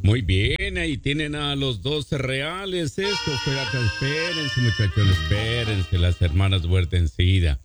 Muy bien, ahí tienen a los 12 reales. Esto fue acá. Espérense, muchachos, espérense. Las hermanas Huerta enseguida.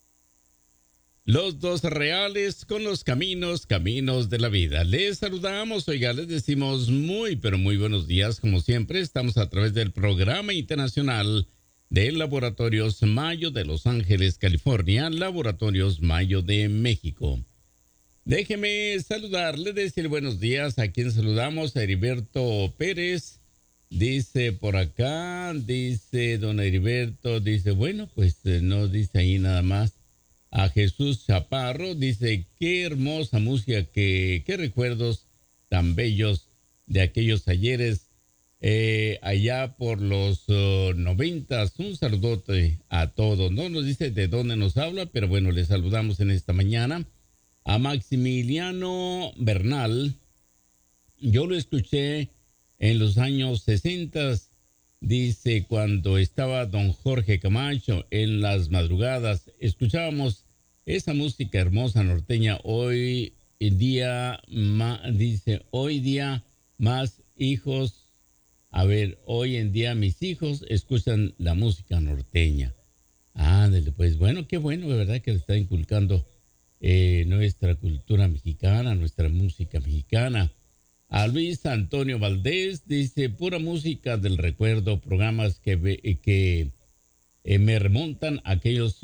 Los 12 reales con los caminos de la vida. Les saludamos, oiga, les decimos muy, pero muy buenos días. Como siempre, estamos a través del Programa Internacional de Laboratorios Mayo de Los Ángeles, California, Laboratorios Mayo de México. Déjeme saludarle, decir buenos días a quien saludamos, a Heriberto Pérez. Dice por acá, dice don Heriberto, dice, bueno, pues no dice ahí nada más. A Jesús Chaparro, dice, qué hermosa música, qué recuerdos tan bellos de aquellos ayeres allá por los 90. Un saludote a todos. No nos dice de dónde nos habla, pero bueno, le saludamos en esta mañana. A Maximiliano Bernal, yo lo escuché en los años 60, dice, cuando estaba don Jorge Camacho en las madrugadas, escuchábamos esa música hermosa norteña. Hoy en día, dice, hoy día más hijos, hoy en día mis hijos escuchan la música norteña. Ándale, pues bueno, qué bueno, de verdad que le está inculcando nuestra cultura mexicana, nuestra música mexicana. A Luis Antonio Valdés dice, pura música del recuerdo, programas que me remontan a aquellos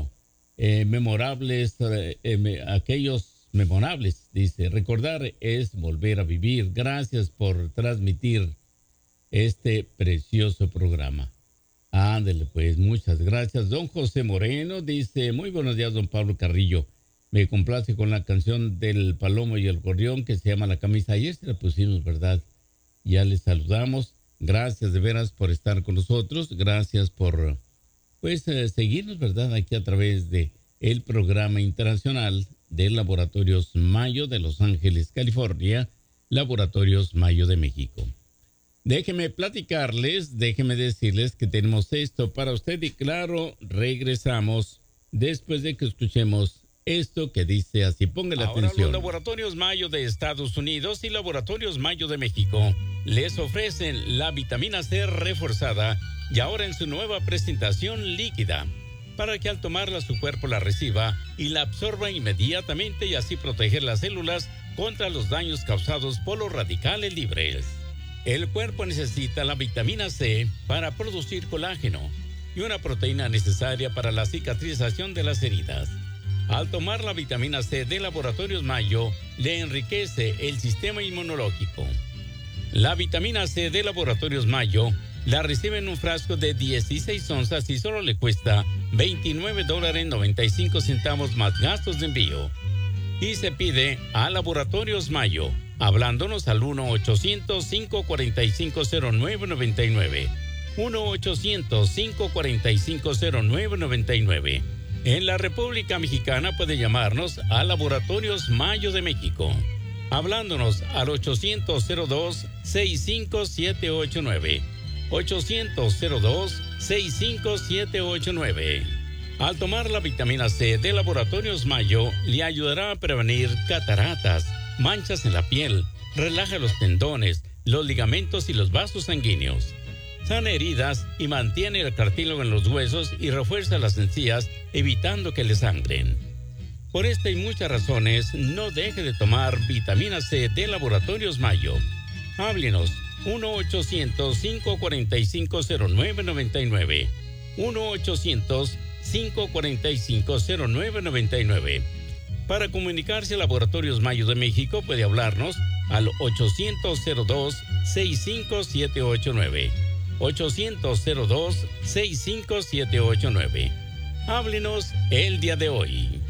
memorables, dice, recordar es volver a vivir. Gracias por transmitir este precioso programa. Ándale, pues, muchas gracias. Don José Moreno dice, muy buenos días, don Pablo Carrillo. Me complace con la canción del Palomo y el Gorrión que se llama La Camisa. Ayer se la pusimos, ¿verdad? Ya les saludamos. Gracias de veras por estar con nosotros. Gracias por, pues, seguirnos, ¿verdad? Aquí a través de el Programa Internacional de Laboratorios Mayo de Los Ángeles, California, Laboratorios Mayo de México. Déjenme platicarles, déjenme decirles que tenemos esto para usted y claro, regresamos después de que escuchemos esto que dice así, póngale atención. Ahora los Laboratorios Mayo de Estados Unidos y Laboratorios Mayo de México les ofrecen la vitamina C reforzada y ahora en su nueva presentación líquida, para que al tomarla su cuerpo la reciba y la absorba inmediatamente y así proteger las células contra los daños causados por los radicales libres. El cuerpo necesita la vitamina C para producir colágeno y una proteína necesaria para la cicatrización de las heridas. Al tomar la vitamina C de Laboratorios Mayo, le enriquece el sistema inmunológico. La vitamina C de Laboratorios Mayo la recibe en un frasco de 16 onzas y solo le cuesta $29.95 más gastos de envío. Y se pide a Laboratorios Mayo, hablándonos al 1-800-545-0999. 1-800-545-0999. En la República Mexicana puede llamarnos a Laboratorios Mayo de México, hablándonos al 800-02-65789. 800-02-65789. Al tomar la vitamina C de Laboratorios Mayo, le ayudará a prevenir cataratas, manchas en la piel, relaja los tendones, los ligamentos y los vasos sanguíneos. Sana heridas y mantiene el cartílago en los huesos y refuerza las encías, evitando que le sangren. Por esta y muchas razones, no deje de tomar vitamina C de Laboratorios Mayo. Háblenos 1-800-545-0999. 1-800-545-0999. Para comunicarse a Laboratorios Mayo de México puede hablarnos al 800-02-65789. 800-02-65789. Háblenos el día de hoy.